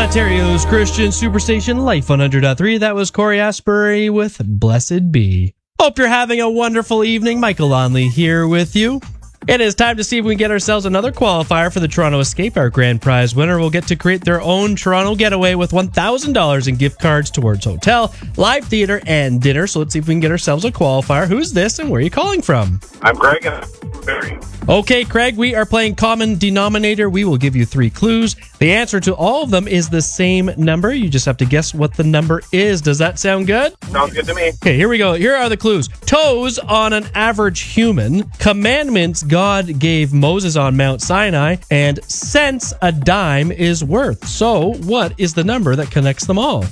Ontario's Christian Superstation Life 100.3. That was Corey Asbury with Blessed Be. Hope you're having a wonderful evening. Michael Lonley here with you. It is time to see if we can get ourselves another qualifier for the Toronto Escape. Our grand prize winner will get to create their own Toronto getaway with $1,000 in gift cards towards hotel, live theater, and dinner. So let's see if we can get ourselves a qualifier. Who's this and where are you calling from? I'm Greg and I'm Barry. Okay, Craig, we are playing Common Denominator. We will give you 3 clues. The answer to all of them is the same number. You just have to guess what the number is. Does that sound good? Sounds good to me. Okay, here we go. Here are the clues. Toes on an average human, commandments God gave Moses on Mount Sinai, and cents a dime is worth. So, what is the number that connects them all?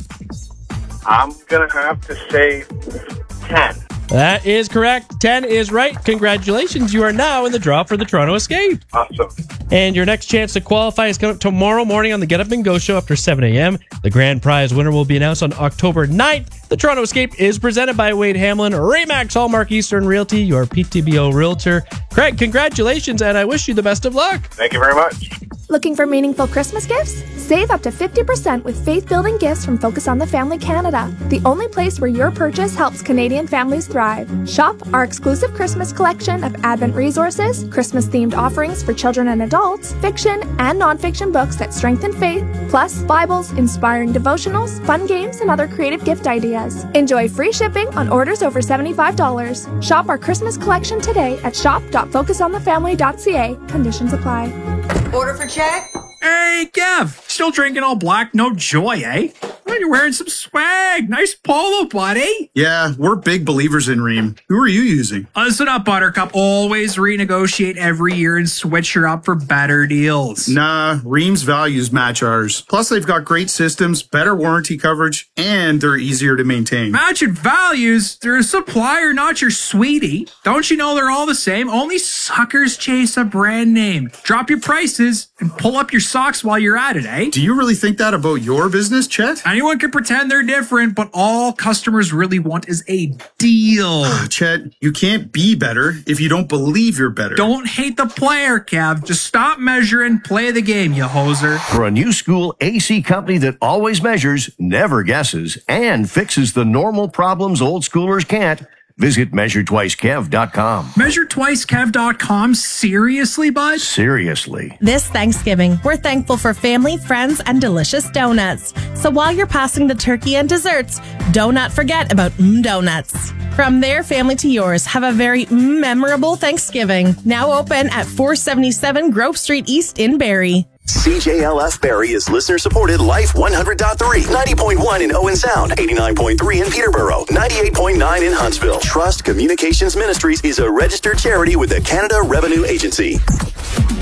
I'm going to have to say 10. That is correct. 10 is right. Congratulations. You are now in the draw for the Toronto Escape. Awesome. And your next chance to qualify is coming up tomorrow morning on the Get Up and Go show after 7 a.m. The grand prize winner will be announced on October 9th. The Toronto Escape is presented by Wade Hamlin, Remax Hallmark Eastern Realty, your PTBO realtor. Craig, congratulations, and I wish you the best of luck. Thank you very much. Looking for meaningful Christmas gifts? Save up to 50% with faith-building gifts from Focus on the Family Canada, the only place where your purchase helps Canadian families thrive. Shop our exclusive Christmas collection of Advent resources, Christmas-themed offerings for children and adults, fiction and nonfiction books that strengthen faith, plus Bibles, inspiring devotionals, fun games, and other creative gift ideas. Enjoy free shipping on orders over $75. Shop our Christmas collection today at shop.focusonthefamily.ca. Conditions apply. Order for check? Hey, Kev, still drinking all black, no joy, eh? Oh, you're wearing some swag. Nice polo, buddy. Yeah, we're big believers in Ream. Who are you using? Listen up, Buttercup. Always renegotiate every year and switch her up for better deals. Nah, Ream's values match ours. Plus, they've got great systems, better warranty coverage, and they're easier to maintain. Matching values? They're a supplier, not your sweetie. Don't you know they're all the same? Only suckers chase a brand name. Drop your prices and pull up your socks while you're at it, eh? Do you really think that about your business, Chet? Anyone can pretend they're different, but all customers really want is a deal. Chet, you can't be better if you don't believe you're better. Don't hate the player, Kev. Just stop measuring, play the game, you hoser. For a new school AC company that always measures, never guesses, and fixes the normal problems old schoolers can't, visit MeasureTwiceKev.com. MeasureTwiceKev.com? Seriously, bud? Seriously. This Thanksgiving, we're thankful for family, friends, and delicious donuts. So while you're passing the turkey and desserts, do not forget about Donuts. From their family to yours, have a very memorable Thanksgiving. Now open at 477 Grove Street East in Barrie. CJLF Barrie is listener-supported Life 100.3, 90.1 in Owen Sound, 89.3 in Peterborough, 98.9 in Huntsville. Trust Communications Ministries is a registered charity with the Canada Revenue Agency.